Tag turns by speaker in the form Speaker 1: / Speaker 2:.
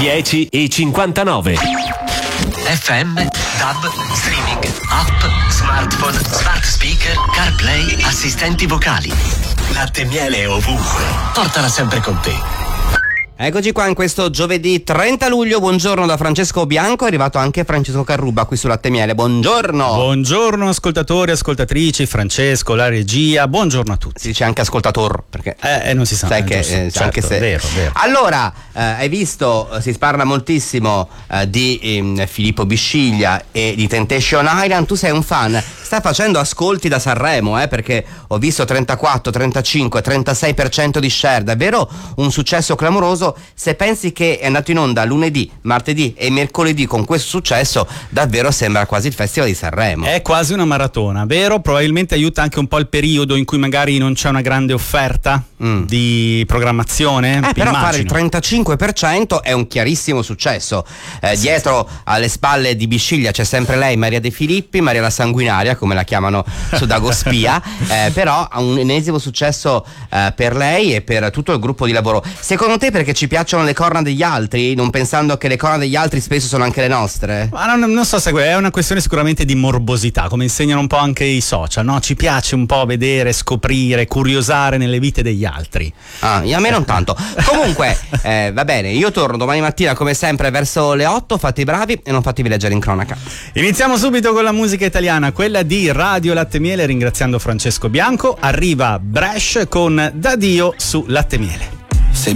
Speaker 1: 10:59.
Speaker 2: FM, DAB, streaming, app, smartphone, smart speaker, CarPlay, assistenti vocali. Latte e miele ovunque. Portala sempre con te.
Speaker 3: Eccoci qua in questo giovedì 30 luglio, buongiorno da Francesco Bianco, è arrivato anche Francesco Carruba qui su Latte e Miele, buongiorno.
Speaker 4: Buongiorno ascoltatori, ascoltatrici, Francesco, la regia, buongiorno a tutti.
Speaker 3: Si dice anche ascoltator, perché
Speaker 4: non si sa.
Speaker 3: sai che
Speaker 4: certo,
Speaker 3: anche se
Speaker 4: vero.
Speaker 3: Allora, hai visto, si parla moltissimo di Filippo Bisciglia e di Temptation Island, tu sei un fan, sta facendo ascolti da Sanremo, perché ho visto 34, 35, 36% di share, davvero un successo clamoroso. Se pensi che è andato in onda lunedì, martedì e mercoledì con questo successo, davvero sembra quasi il Festival di Sanremo.
Speaker 4: È quasi una maratona, vero? Probabilmente aiuta anche un po' il periodo in cui magari non c'è una grande offerta di programmazione.
Speaker 3: Però
Speaker 4: immagino.
Speaker 3: fare il 35% è un chiarissimo successo. Dietro alle spalle di Bisciglia c'è sempre lei, Maria De Filippi, Maria la Sanguinaria, come la chiamano su Dagospia, però ha un ennesimo successo per lei e per tutto il gruppo di lavoro. Secondo te perché ci piacciono le corna degli altri, non pensando che le corna degli altri spesso sono anche le nostre?
Speaker 4: Ma non so se è una questione sicuramente di morbosità, come insegnano un po' anche i social, no? Ci piace un po' vedere, scoprire, curiosare nelle vite degli altri.
Speaker 3: A me non tanto. Comunque va bene, io torno domani mattina come sempre verso le 8, fate i bravi e non fatevi leggere in cronaca.
Speaker 4: Iniziamo subito con la musica italiana, quella di Radio Latte e Miele, ringraziando Francesco Bianco. Arriva Bresh con Da Dio su Latte e Miele.